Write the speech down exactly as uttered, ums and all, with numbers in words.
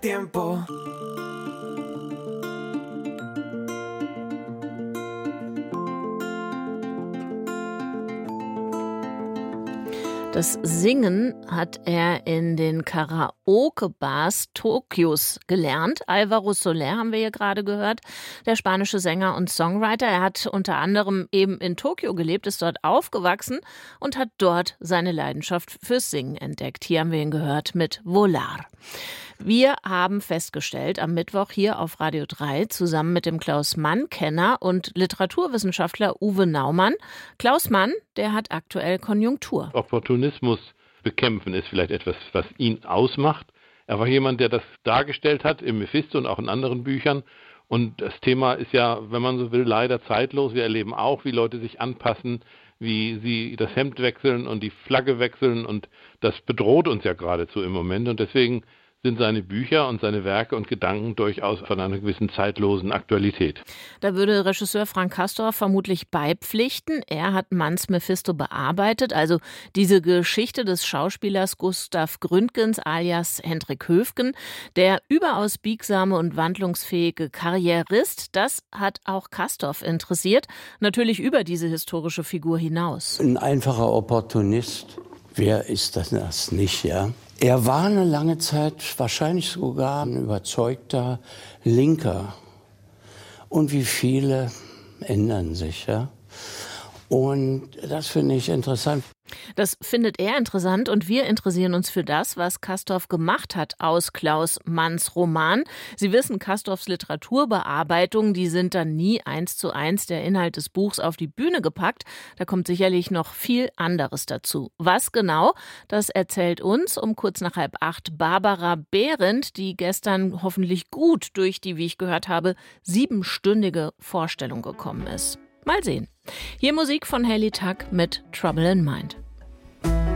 tiempo. Das Singen hat er in den Karaoke-Bars Tokios gelernt. Álvaro Soler haben wir hier gerade gehört, der spanische Sänger und Songwriter. Er hat unter anderem eben in Tokio gelebt, ist dort aufgewachsen und hat dort seine Leidenschaft fürs Singen entdeckt. Hier haben wir ihn gehört mit Volar. Wir haben festgestellt am Mittwoch hier auf Radio drei zusammen mit dem Klaus Mann-Kenner und Literaturwissenschaftler Uwe Naumann. Klaus Mann, der hat aktuell Konjunktur. Opportunismus bekämpfen ist vielleicht etwas, was ihn ausmacht. Er war jemand, der das dargestellt hat im Mephisto und auch in anderen Büchern. Und das Thema ist ja, wenn man so will, leider zeitlos. Wir erleben auch, wie Leute sich anpassen, wie sie das Hemd wechseln und die Flagge wechseln. Und das bedroht uns ja geradezu im Moment. Und deswegen sind seine Bücher und seine Werke und Gedanken durchaus von einer gewissen zeitlosen Aktualität. Da würde Regisseur Frank Castorf vermutlich beipflichten. Er hat Manns Mephisto bearbeitet, also diese Geschichte des Schauspielers Gustav Gründgens alias Hendrik Höfgen. Der überaus biegsame und wandlungsfähige Karrierist, das hat auch Castorf interessiert, natürlich über diese historische Figur hinaus. Ein einfacher Opportunist, wer ist das nicht, ja? Er war eine lange Zeit wahrscheinlich sogar ein überzeugter Linker. Und wie viele ändern sich, ja? Und das finde ich interessant. Das findet er interessant und wir interessieren uns für das, was Castorf gemacht hat aus Klaus Manns Roman. Sie wissen, Castorfs Literaturbearbeitungen, die sind dann nie eins zu eins der Inhalt des Buchs auf die Bühne gepackt. Da kommt sicherlich noch viel anderes dazu. Was genau, das erzählt uns um kurz nach halb acht Barbara Behrendt, die gestern hoffentlich gut durch die, wie ich gehört habe, siebenstündige Vorstellung gekommen ist. Mal sehen. Hier Musik von Hayley Tuck mit Trouble in Mind.